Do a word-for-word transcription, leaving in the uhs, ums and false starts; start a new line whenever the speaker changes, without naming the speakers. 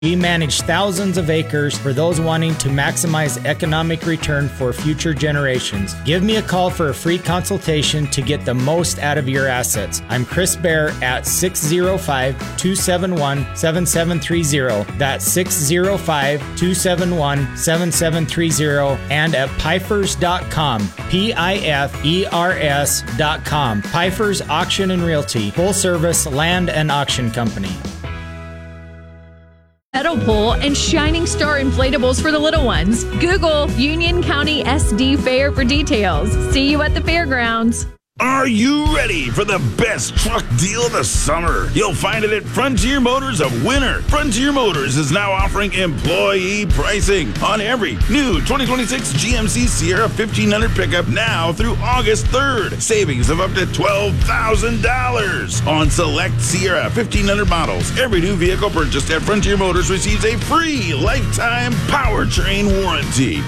We manage thousands of acres for those wanting to maximize economic return for future generations. Give me a call for a free consultation to get the most out of your assets. I'm Chris Bear at six oh five, two seven one, seven seven three oh. That's six oh five, two seven one, seven seven three oh and at pifers dot com. P I F E R S dot com. Pifers Auction and Realty, full service land and auction company.
Pedal Pool and Shining Star inflatables for the little ones. Google Union County S D Fair for details. See you at the fairgrounds.
Are you ready for the best truck deal of the summer? You'll find it at Frontier Motors of Winter. Frontier Motors is now offering employee pricing on every new twenty twenty-six G M C Sierra fifteen hundred pickup now through August third. Savings of up to twelve thousand dollars on select Sierra fifteen hundred models. Every new vehicle purchased at Frontier Motors receives a free lifetime powertrain warranty.